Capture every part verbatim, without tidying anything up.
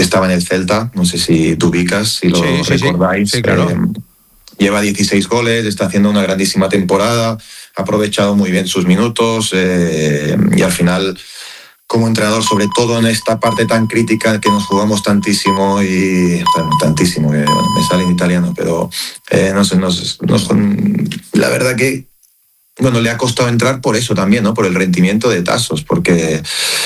estaba en el Celta, no sé si tú ubicas, si lo sí, sí, recordáis. Sí, sí, claro. eh, lleva dieciséis goles, está haciendo una grandísima temporada, ha aprovechado muy bien sus minutos eh, y al final, como entrenador, sobre todo en esta parte tan crítica que nos jugamos tantísimo y tantísimo, que bueno, me sale en italiano, pero eh, no sé, nos, nos, la verdad que bueno, le ha costado entrar por eso también, ¿no? Por el rendimiento de Tassos, porque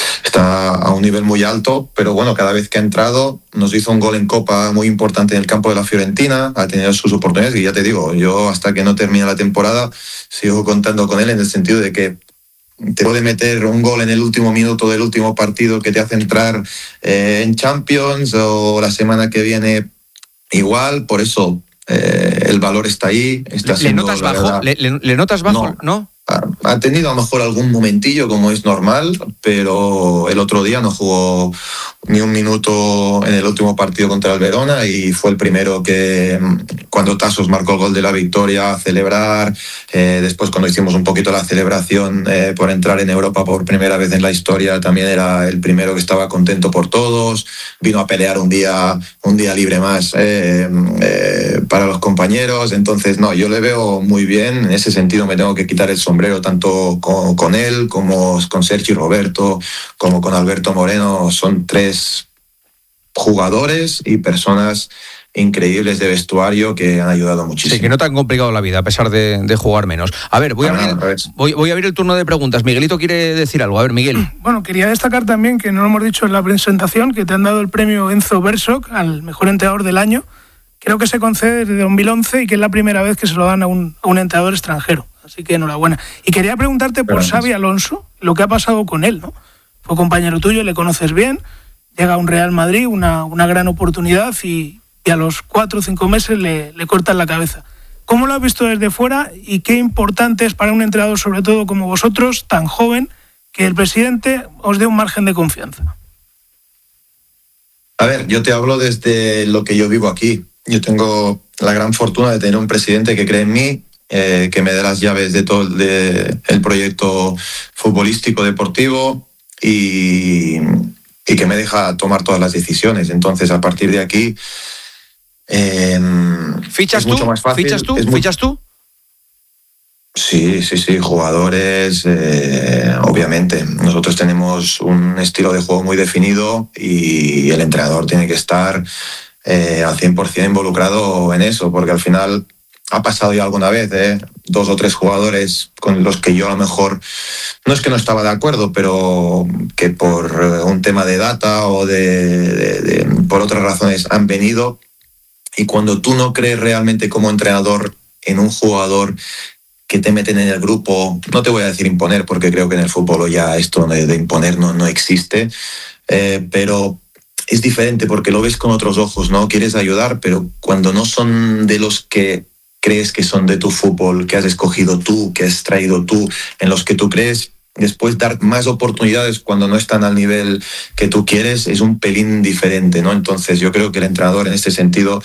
está a un nivel muy alto, pero bueno, cada vez que ha entrado nos hizo un gol en Copa muy importante en el campo de la Fiorentina, ha tenido sus oportunidades y ya te digo, yo hasta que no termine la temporada sigo contando con él en el sentido de que te puede meter un gol en el último minuto del último partido que te hace entrar eh, en Champions, o la semana que viene igual, por eso eh, el valor está ahí. Está ¿Le, siendo, ¿Le notas la bajo? verdad, ¿Le, le, le notas bajo? no. ¿No? Ha tenido a lo mejor algún momentillo, como es normal, pero el otro día no jugó ni un minuto en el último partido contra el Verona y fue el primero que, cuando Tassos marcó el gol de la victoria, a celebrar. Eh, después, cuando hicimos un poquito la celebración eh, por entrar en Europa por primera vez en la historia, también era el primero que estaba contento por todos. Vino a pelear un día, un día libre más eh, eh, para los compañeros. Entonces, no, yo le veo muy bien. En ese sentido me tengo que quitar el sombrero tanto con, con él como con Sergi Roberto, como con Alberto Moreno. Son tres jugadores y personas increíbles de vestuario que han ayudado muchísimo. Sí, que no te han complicado la vida a pesar de, de jugar menos. A ver, voy a, abrir, voy, voy a abrir el turno de preguntas. Miguelito quiere decir algo. A ver, Miguel. Bueno, quería destacar también, que no lo hemos dicho en la presentación, que te han dado el premio Enzo Bersok al mejor entrenador del año. Creo que se concede desde dos mil once y que es la primera vez que se lo dan a un, a un entrenador extranjero. Así que enhorabuena. Y quería preguntarte por Xabi Alonso, lo que ha pasado con él, ¿no? Fue compañero tuyo, le conoces bien, llega a un Real Madrid, una, una gran oportunidad y, y a los cuatro o cinco meses le, le cortan la cabeza. ¿Cómo lo has visto desde fuera y qué importante es para un entrenador, sobre todo como vosotros, tan joven, que el presidente os dé un margen de confianza? A ver, yo te hablo desde lo que yo vivo aquí. Yo tengo la gran fortuna de tener un presidente que cree en mí, Eh, que me dé las llaves de todo el, de, el proyecto futbolístico deportivo y, y que me deja tomar todas las decisiones. Entonces, a partir de aquí eh, ¿Fichas es tú? mucho más fácil. ¿Fichas tú? Es muy... ¿Fichas tú? Sí, sí, sí, jugadores, eh, obviamente. Nosotros tenemos un estilo de juego muy definido y el entrenador tiene que estar eh, al cien por ciento involucrado en eso, porque al final ha pasado ya alguna vez, ¿eh? Dos o tres jugadores con los que yo a lo mejor, no es que no estaba de acuerdo, pero que por un tema de data o de, de, de por otras razones han venido, y cuando tú no crees realmente como entrenador en un jugador que te meten en el grupo, no te voy a decir imponer, porque creo que en el fútbol ya esto de, de imponer no, no existe, eh, pero es diferente porque lo ves con otros ojos, ¿no? Quieres ayudar, pero cuando no son de los que crees que son de tu fútbol, que has escogido tú, que has traído tú, en los que tú crees, después dar más oportunidades cuando no están al nivel que tú quieres, es un pelín diferente, ¿no? Entonces yo creo que el entrenador en este sentido,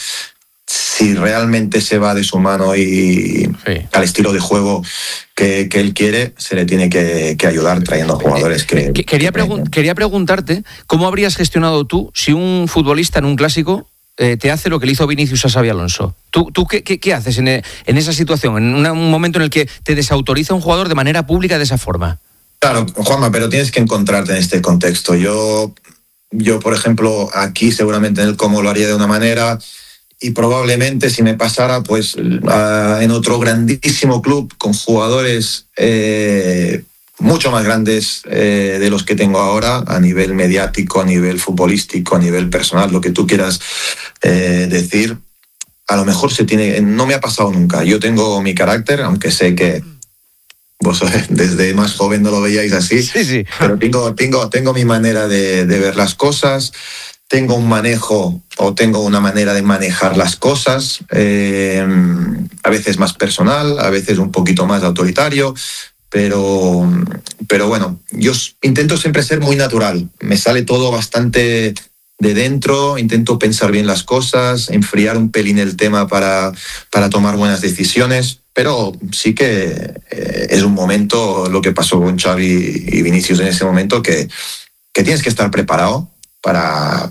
si realmente se va de su mano y sí. al estilo de juego que, que él quiere, se le tiene que, que ayudar trayendo jugadores que... que quería, que pregun- quería preguntarte, ¿cómo habrías gestionado tú si un futbolista en un clásico eh, te hace lo que le hizo Vinicius a Xabi Alonso? ¿Tú, tú qué, qué, qué haces en, en esa situación, en una, un momento en el que te desautoriza un jugador de manera pública de esa forma? Claro, Juanma, pero tienes que encontrarte en este contexto. Yo, yo por ejemplo, aquí seguramente en el cómo lo haría de una manera... Y probablemente si me pasara pues uh, en otro grandísimo club con jugadores eh, mucho más grandes eh, de los que tengo ahora, a nivel mediático, a nivel futbolístico, a nivel personal, lo que tú quieras eh, decir, a lo mejor se tiene... No me ha pasado nunca. Yo tengo mi carácter, aunque sé que vos desde más joven no lo veíais así, sí, sí. pero tengo, tengo, tengo mi manera de, de ver las cosas. Tengo un manejo o tengo una manera de manejar las cosas, eh, a veces más personal, a veces un poquito más autoritario, pero, pero bueno, yo intento siempre ser muy natural. Me sale todo bastante de dentro, intento pensar bien las cosas, enfriar un pelín el tema para, para tomar buenas decisiones, pero sí que eh, es un momento, lo que pasó con Xavi y Vinicius en ese momento, que, que tienes que estar preparado para,